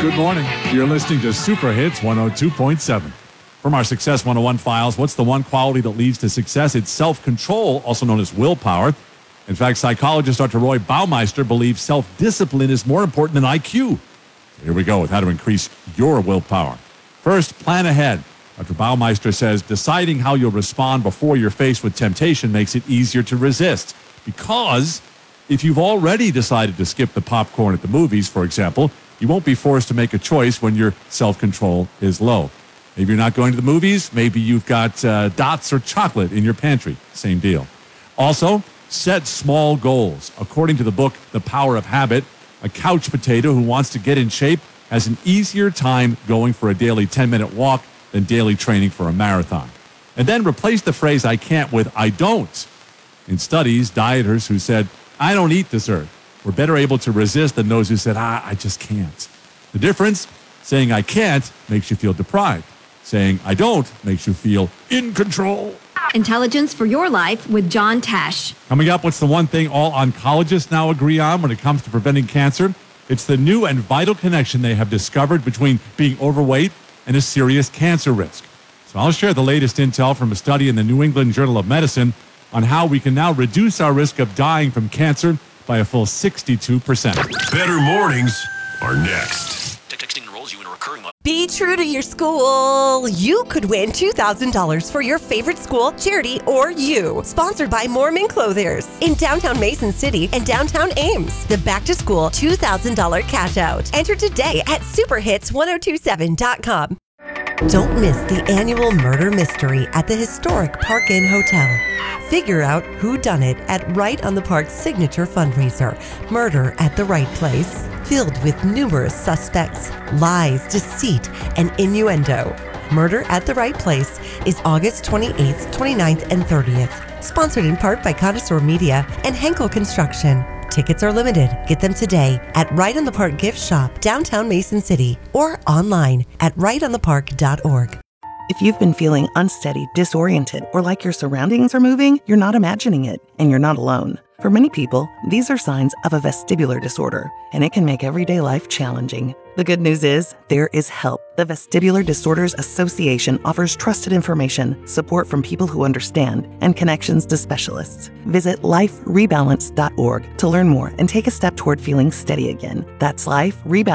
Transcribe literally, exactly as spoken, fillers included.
Good morning. You're listening to Super Hits one oh two point seven. From our Success one oh one files, what's the one quality that leads to success? It's self-control, also known as willpower. In fact, psychologist Doctor Roy Baumeister believes self-discipline is more important than I Q. So here we go with how to increase your willpower. First, plan ahead. Doctor Baumeister says deciding how you'll respond before you're faced with temptation makes it easier to resist. Because if you've already decided to skip the popcorn at the movies, for example, you won't be forced to make a choice when your self-control is low. Maybe you're not going to the movies. Maybe you've got uh, dots or chocolate in your pantry. Same deal. Also, set small goals. According to the book, The Power of Habit, a couch potato who wants to get in shape has an easier time going for a daily ten-minute walk than daily training for a marathon. And then replace the phrase I can't with I don't. In studies, dieters who said, I don't eat dessert, were better able to resist than those who said, ah, I just can't. The difference? Saying I can't makes you feel deprived. Saying I don't makes you feel in control. Intelligence for Your Life with John Tesh. Coming up, what's the one thing all oncologists now agree on when it comes to preventing cancer? It's the new and vital connection they have discovered between being overweight and a serious cancer risk. So I'll share the latest intel from a study in the New England Journal of Medicine on how we can now reduce our risk of dying from cancer by a full sixty-two percent. Better mornings are next. Texting enrolls you in a recurring month. Be true to your school. You could win two thousand dollars for your favorite school, charity, or you. Sponsored by Mormon Clothiers in downtown Mason City and downtown Ames. The Back to School two thousand dollars cash out. Enter today at super hits ten twenty-seven dot com. Don't miss the annual murder mystery at the historic Park Inn Hotel. Figure out who done it at Right on the Park's signature fundraiser, Murder at the Right Place, filled with numerous suspects, lies, deceit, and innuendo. Murder at the Right Place is August twenty-eighth, twenty-ninth, and thirtieth. Sponsored in part by Connoisseur Media and Henkel Construction. Tickets are limited. Get them today at Right on the Park Gift Shop, downtown Mason City, or online at right on the park dot org. If you've been feeling unsteady, disoriented, or like your surroundings are moving, you're not imagining it, and you're not alone. For many people, these are signs of a vestibular disorder, and it can make everyday life challenging. The good news is, there is help. The Vestibular Disorders Association offers trusted information, support from people who understand, and connections to specialists. Visit life rebalance dot org to learn more and take a step toward feeling steady again. That's life rebalance.